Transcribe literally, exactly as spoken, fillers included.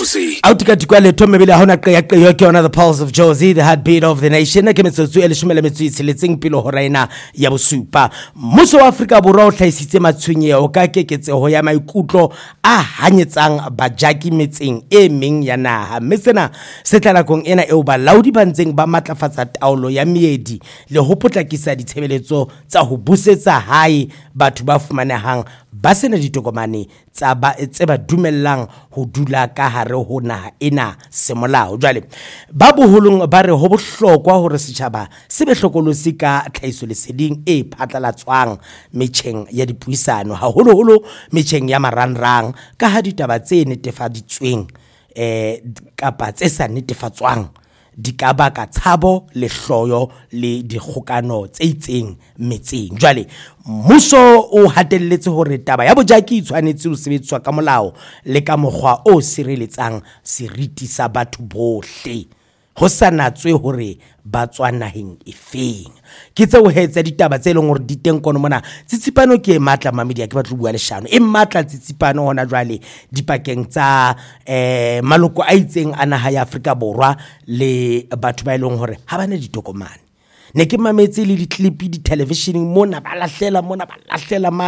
Jozi. Autika le Tom Mebile hona qeya qeyo ke ona the pulse of Jozi, the heartbeat of the nation. Ke metsotso e leshome le metso itseletseng pilo ho raina ya bosupa. Mmuso wa Afrika Borwa o hlahisitse matshwenyeho ka keketseho ya maikutlo a hanyetsang bajaki metseng e meng ya naha. Mme sena se tla nakong ena eo balaodi ba ntseng ba matlafatsa taolo ya meedi le ho potlakisa ditshebeletso tsa ho busetsa hae batho ba fumanehang ba sena ditokomane tsa ba tse ba dumellang ho dula ka hare ho naha ena semolao. Jwale ba boholong ba re ho bohlokwa hore setjhaba se be hlokolosi ka tlhahiso leseding e phatlalatswang metjheng ya dipuisano, haholoholo metjheng ya marangrang, ka ha ditaba tse netefaditsweng eh kapa tse sa netefatswang di ka baka tshabo le hloyo le dikgokano tse itseng metseng. Jwale mmuso o hatelletse hore taba ya bojaki tshwanetse ho sebetswa ka molao le ka mokgwa o sireletsang seriti sa batho bohle, ho sanatswe hore ba tswa naheng efeng. Ke tseo hetsa ditaba tse leng hore di teng kono mona. Tsitsipano ke e matla mamedia ke batlo bua leshano e matla tsitsipano hona jwale dipakeng tsa eh maloko a itseng a naha ya Afrika Borwa le batho ba ileng hore ha bana ditokomane. Ne ke mametse le di clip di television mona ba lahlela mona ba lahlela